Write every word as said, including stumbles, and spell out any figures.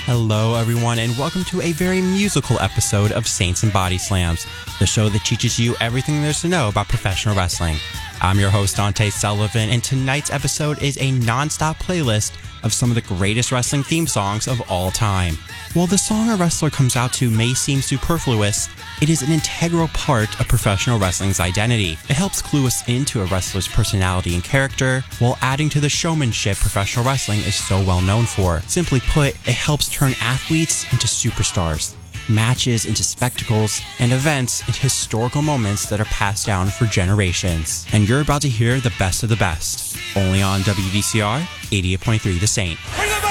Hello everyone and welcome to a very musical episode of Saints and Body Slams, the show that teaches you everything there's to know about professional wrestling. I'm your host Dante Sullivan, and tonight's episode is a non-stop playlist of some of the greatest wrestling theme songs of all time. While the song a wrestler comes out to may seem superfluous, it is an integral part of professional wrestling's identity. It helps clue us into a wrestler's personality and character, while adding to the showmanship professional wrestling is so well known for. Simply put, it helps turn athletes into superstars, matches into spectacles, and events into historical moments that are passed down for generations. And you're about to hear the best of the best, only on W D C R eighty-eight point three The Saint.